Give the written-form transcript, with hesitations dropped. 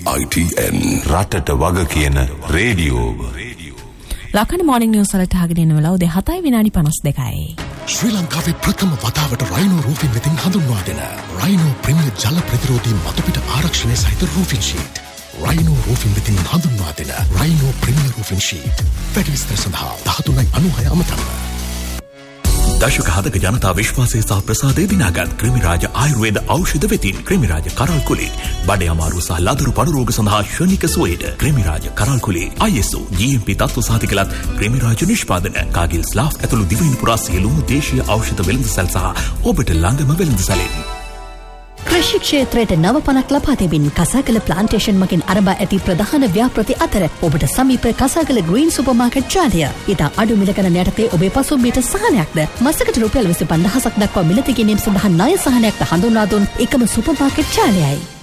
CITN රටට වග කියන රේඩියෝ. ලකන මොර්නිං නිවුස් වලට අහගෙන ඉන්න වෙලාව උදේ 7:52යි. ශ්‍රී ලංකාවේ ප්‍රථම වතාවට රයිනෝ රූෆින් වෙතින් හඳුන්වා දෙන රයිනෝ ප්‍රීමියර් ජල ප්‍රතිරෝධී මතුපිට ආරක්ෂණය සහිත රූෆින් ෂීට්. රයිනෝ රූෆින් වෙතින් හඳුන්වා දෙන රයිනෝ ප්‍රීමියර් රූෆින් ෂීට්. වැඩි විස්තර සඳහා 1396 අමතන්න. දශක හදක ජනතා විශ්වාසය සහ ප්‍රසාදය දිනාගත් ක්‍රිමිරාජ ආයුර්වේද ඖෂධ වෙතින් ක්‍රිමිරාජ කරල් කුලේ බඩේ අමාරු සහ ලදරු පඩු රෝග සඳහා ශනික සුවයට ක්‍රිමිරාජ කරල් කුලේ ISO GMP තත්ත්ව සහතික කළත් ක්‍රිමිරාජ නිෂ්පාදන කාගිල් ස්ලාෆ් ඇතුළු දිවයින පුරා සියලුම දේශීය ඖෂධ වෙළඳසැල් සහ ඔබට ළඟම වෙළඳසැලෙන්. කෘෂි ක්ෂේත්‍රයට නව පණක් ලබා දෙමින් කසාගල ප්ලාන්ටේෂන් මගින් ආරම්භ ඇති ප්‍රධාන ව්‍යාපෘති අතර ඔබට සමීප කසාගල ග්‍රීන් සුපර් මාකට් ජාලය ඉතා අඩු මිල ගණන් යටතේ ඔබේ පසුම්බියට සහනයක්ද මසකට රුපියල් 25000ක් දක්වා මිලදී ගැනීම සඳහා ණය සහනයක්ද හඳුන්වා දුන් එකම සුපර් මාකට් ජාලයයි.